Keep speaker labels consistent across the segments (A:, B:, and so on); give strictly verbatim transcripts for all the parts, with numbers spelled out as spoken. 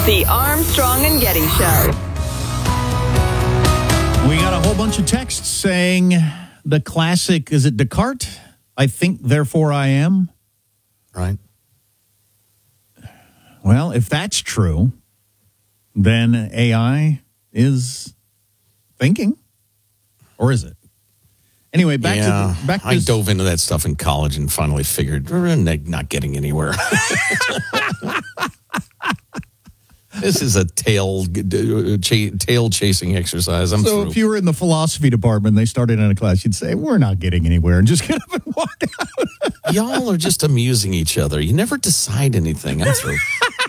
A: The Armstrong and Getty Show.
B: We got a whole bunch of texts saying the classic, is it Descartes? I think, therefore I am.
C: Right.
B: Well, if that's true, then A I is thinking. Or is it? Anyway, back
C: yeah,
B: to back to
C: I
B: this.
C: dove into that stuff in college and finally figured we're not getting anywhere. This is a tail ch- tail chasing exercise. I'm
B: so
C: through.
B: if you were in the philosophy department, they started in a class, you'd say, we're not getting anywhere, and just get up and walk out.
C: Y'all are just amusing each other. You never decide anything. I'm through.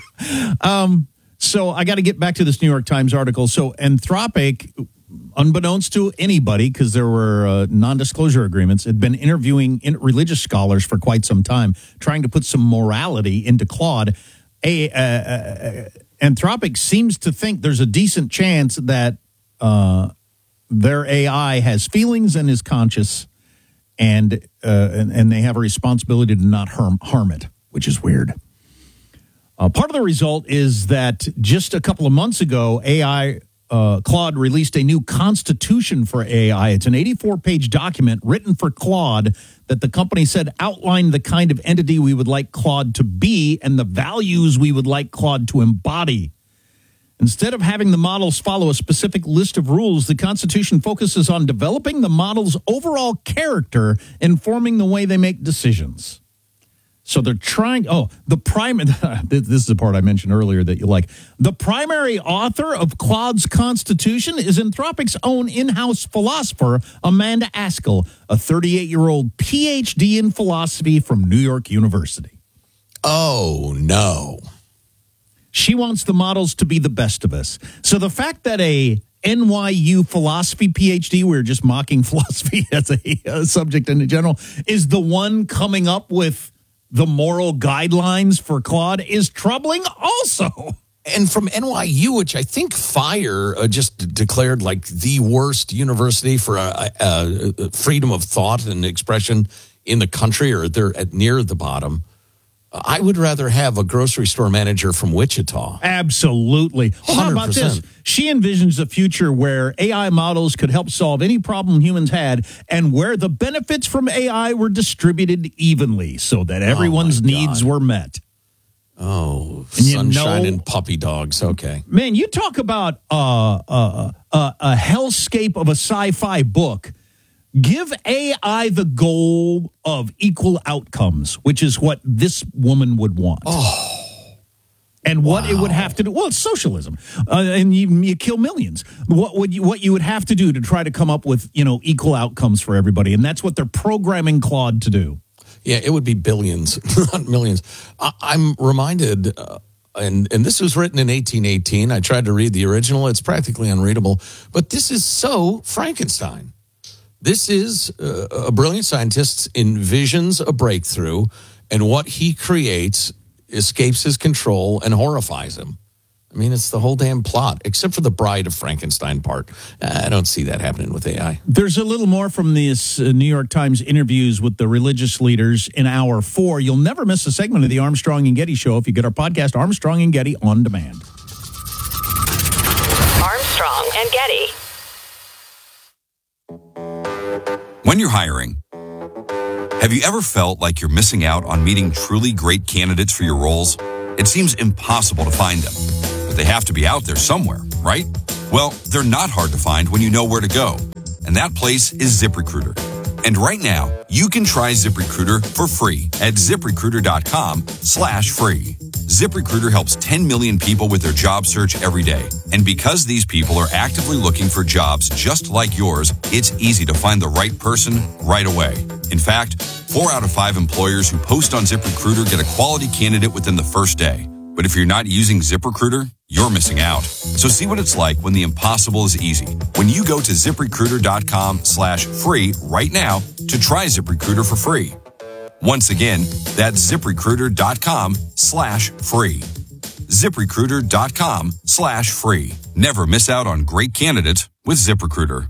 B: um, so I got to get back to this New York Times article. So Anthropic, unbeknownst to anybody, because there were uh, non-disclosure agreements, had been interviewing in religious scholars for quite some time, trying to put some morality into Claude. A, uh, uh, Anthropic seems to think there's a decent chance that uh, their A I has feelings and is conscious, and, uh, and and they have a responsibility to not harm, harm it, which is weird. Uh, part of the result is that just a couple of months ago, A I uh, Claude released a new constitution for A I. It's an eighty-four page document written for Claude that the company said outlined the kind of entity we would like Claude to be and the values we would like Claude to embody. Instead of having the models follow a specific list of rules, the Constitution focuses on developing the model's overall character, informing the way they make decisions. So they're trying, oh, the prime, this is the part I mentioned earlier that you like. The primary author of Claude's Constitution is Anthropic's own in-house philosopher, Amanda Askell, a thirty-eight-year-old P H D in philosophy from New York University.
C: Oh, no.
B: She wants the models to be the best of us. So the fact that a N Y U philosophy P H D, we're just mocking philosophy as a, a subject in general, is the one coming up with the moral guidelines for Claude is troubling also.
C: And from N Y U, which I think FIRE uh, just d- declared like the worst university for uh, uh, uh, freedom of thought and expression in the country, or they're at near the bottom. I would rather have a grocery store manager from Wichita.
B: Absolutely. Well, how about this? She envisions a future where A I models could help solve any problem humans had and where the benefits from A I were distributed evenly so that everyone's
C: oh
B: needs were met.
C: Oh,
B: and
C: sunshine
B: you know,
C: and puppy dogs. Okay.
B: Man, you talk about uh, uh, uh, a hellscape of a sci-fi book. Give A I the goal of equal outcomes, which is what this woman would want.
C: Oh.
B: And what
C: wow.
B: it would have to do, well, it's socialism, uh, and you, you kill millions. What would you, what you would have to do to try to come up with, you know, equal outcomes for everybody, and that's what they're programming Claude to do.
C: Yeah, it would be billions, not millions. I, I'm reminded, uh, and and this was written in eighteen eighteen. I tried to read the original; it's practically unreadable. But this is so Frankenstein. This is uh, a brilliant scientist envisions a breakthrough, and what he creates escapes his control and horrifies him. I mean, it's the whole damn plot, except for the Bride of Frankenstein part. I don't see that happening with A I.
B: There's a little more from these uh, New York Times interviews with the religious leaders in hour four. You'll never miss a segment of the Armstrong and Getty Show if you get our podcast, Armstrong and Getty On Demand.
A: Armstrong and Getty.
D: When you're hiring, have you ever felt like you're missing out on meeting truly great candidates for your roles? It seems impossible to find them, but they have to be out there somewhere, right? Well, they're not hard to find when you know where to go, and that place is ZipRecruiter. And right now, you can try ZipRecruiter for free at ZipRecruiter.com slash free. ZipRecruiter helps ten million people with their job search every day. And because these people are actively looking for jobs just like yours, it's easy to find the right person right away. In fact, four out of five employers who post on ZipRecruiter get a quality candidate within the first day. But if you're not using ZipRecruiter, you're missing out. So see what it's like when the impossible is easy. When you go to ZipRecruiter.com slash free right now to try ZipRecruiter for free. Once again, that's ZipRecruiter.com slash free. ZipRecruiter.com slash free. Never miss out on great candidates with ZipRecruiter.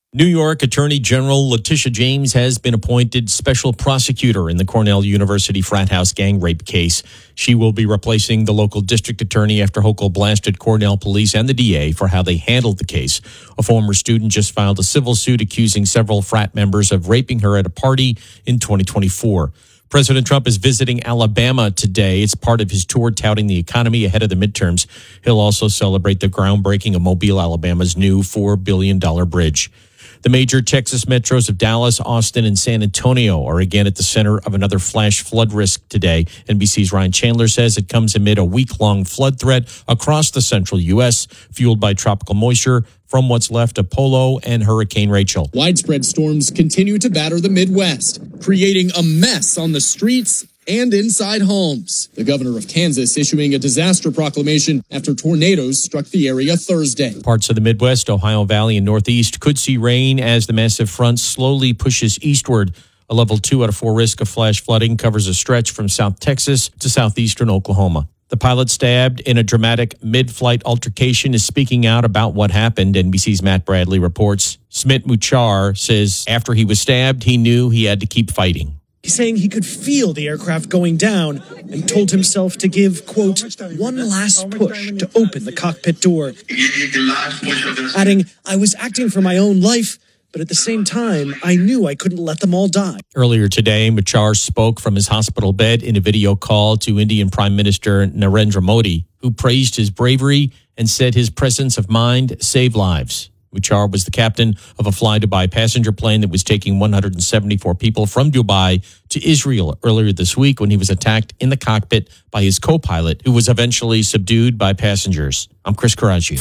E: New York Attorney General Letitia James has been appointed special prosecutor in the Cornell University frat house gang rape case. She will be replacing the local district attorney after Hochul blasted Cornell police and the D A for how they handled the case. A former student just filed a civil suit accusing several frat members of raping her at a party in twenty twenty-four. President Trump is visiting Alabama today. It's part of his tour touting the economy ahead of the midterms. He'll also celebrate the groundbreaking of Mobile, Alabama's new four billion dollars bridge. The major Texas metros of Dallas, Austin, and San Antonio are again at the center of another flash flood risk today. N B C's Ryan Chandler says it comes amid a week-long flood threat across the central U S, fueled by tropical moisture from what's left of Polo and Hurricane Rachel.
F: Widespread storms continue to batter the Midwest, creating a mess on the streets and inside homes. The governor of Kansas issuing a disaster proclamation after tornadoes struck the area Thursday.
E: Parts of the Midwest, Ohio Valley, and Northeast could see rain as the massive front slowly pushes eastward. A level two out of four risk of flash flooding covers a stretch from South Texas to southeastern Oklahoma. The pilot stabbed in a dramatic mid-flight altercation is speaking out about what happened. N B C's Matt Bradley reports. Smit Muchar says after he was stabbed, he knew he had to keep fighting.
G: He's saying he could feel the aircraft going down and told himself to give, quote, one last push to open the cockpit door. Adding, I was acting for my own life, but at the same time, I knew I couldn't let them all die.
E: Earlier today, Muchar spoke from his hospital bed in a video call to Indian Prime Minister Narendra Modi, who praised his bravery and said his presence of mind saved lives. Muchar was the captain of a Fly Dubai passenger plane that was taking one hundred seventy-four people from Dubai to Israel earlier this week when he was attacked in the cockpit by his co-pilot, who was eventually subdued by passengers. I'm Chris Caraggio.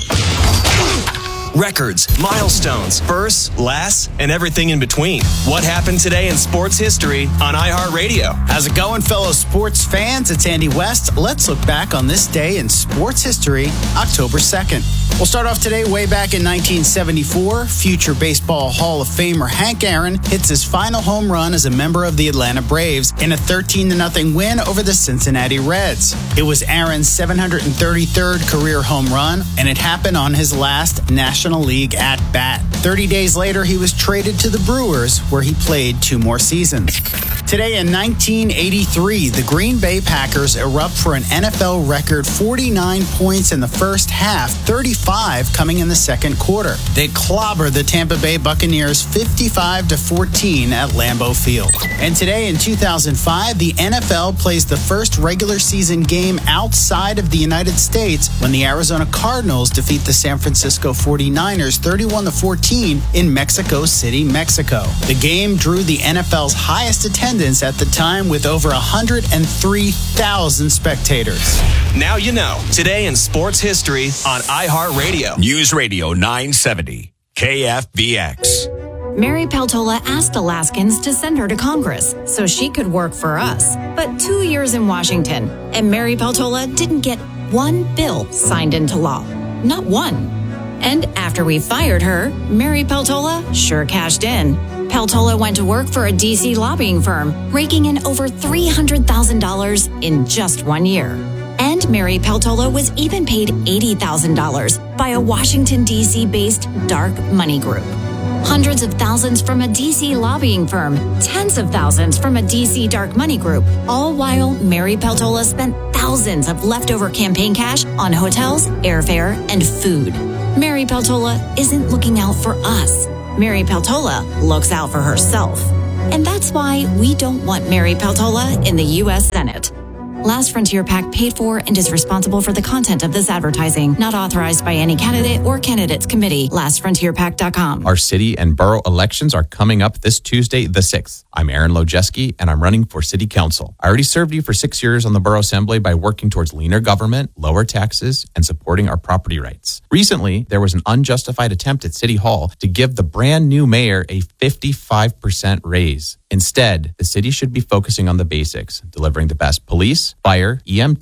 H: Records, milestones, firsts, lasts, and everything in between. What happened today in sports history on iHeartRadio?
I: How's it going, fellow sports fans? It's Andy West. Let's look back on this day in sports history, October second. We'll start off today way back in nineteen seventy-four. Future Baseball Hall of Famer Hank Aaron hits his final home run as a member of the Atlanta Braves in a thirteen to nothing win over the Cincinnati Reds. It was Aaron's seven hundred thirty-third career home run, and it happened on his last National League at bat. thirty days later, he was traded to the Brewers, where he played two more seasons. Today in nineteen eighty-three, the Green Bay Packers erupt for an N F L record forty-nine points in the first half, thirty-five coming in the second quarter. They clobber the Tampa Bay Buccaneers fifty-five to fourteen at Lambeau Field. And today in two thousand five, the N F L plays the first regular season game outside of the United States when the Arizona Cardinals defeat the San Francisco forty-niners thirty-one to fourteen in Mexico City, Mexico. The game drew the N F L's highest attendance at the time with over one hundred three thousand spectators.
H: Now you know. Today in sports history on iHeartRadio.
J: News Radio nine seventy, K F V X.
K: Mary Peltola asked Alaskans to send her to Congress so she could work for us. But two years in Washington, and Mary Peltola didn't get one bill signed into law. Not one. And after we fired her, Mary Peltola sure cashed in. Peltola went to work for a D C lobbying firm, raking in over three hundred thousand dollars in just one year. And Mary Peltola was even paid eighty thousand dollars by a Washington, D C-based dark money group. Hundreds of thousands from a D C lobbying firm, tens of thousands from a D C dark money group, all while Mary Peltola spent thousands of leftover campaign cash on hotels, airfare, and food. Mary Peltola isn't looking out for us. Mary Peltola looks out for herself. And that's why we don't want Mary Peltola in the U S Senate. Last Frontier PAC paid for and is responsible for the content of this advertising, not authorized by any candidate or candidates committee. last frontier pac dot com.
L: Our city and borough elections are coming up this Tuesday, the sixth. I'm Aaron Lojeski, and I'm running for city council. I already served you for six years on the borough assembly by working towards leaner government, lower taxes, and supporting our property rights. Recently, there was an unjustified attempt at City Hall to give the brand new mayor a fifty-five percent raise. Instead, the city should be focusing on the basics, delivering the best police, fire, E M T,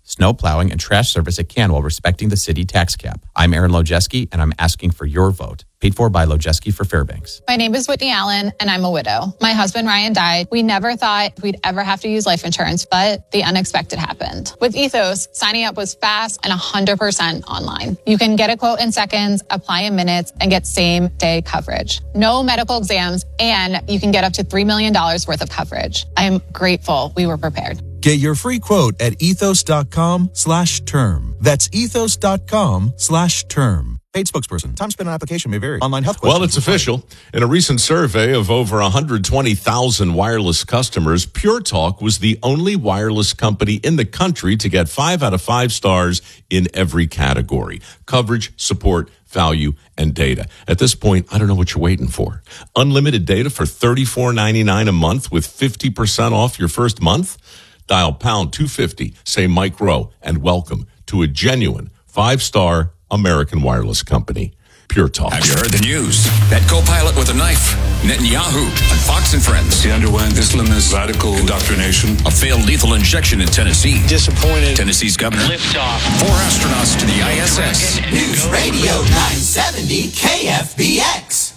L: snow plowing, and trash service it can while respecting the city tax cap. I'm Aaron Lojeski, and I'm asking for your vote. Paid for by Lojeski for Fairbanks.
M: My name is Whitney Allen, and I'm a widow. My husband, Ryan, died. We never thought we'd ever have to use life insurance, but the unexpected happened. With Ethos, signing up was fast and one hundred percent online. You can get a quote in seconds, apply in minutes, and get same-day coverage. No medical exams, and you can get up to three million dollars worth of coverage. I am grateful we were prepared.
N: Get your free quote at ethos.com slash term. That's ethos.com slash term. Paid spokesperson. Time spent on application may vary. Online health questions.
O: Well, it's official. In a recent survey of over one hundred twenty thousand wireless customers, Pure Talk was the only wireless company in the country to get five out of five stars in every category. Coverage, support, value, and data. At this point, I don't know what you're waiting for. Unlimited data for thirty-four ninety-nine a month with fifty percent off your first month? Dial pound two fifty, say Mike Rowe, and welcome to a genuine five-star American wireless company. Pure Talk.
D: Have you heard the news? That co-pilot with a knife, Netanyahu, on Fox and Friends.
P: He underwent Islamist radical indoctrination.
D: A failed lethal injection in Tennessee.
P: Disappointed.
D: Tennessee's governor.
P: Liftoff.
D: Four astronauts to the I S S.
Q: News Radio nine seventy K F B X.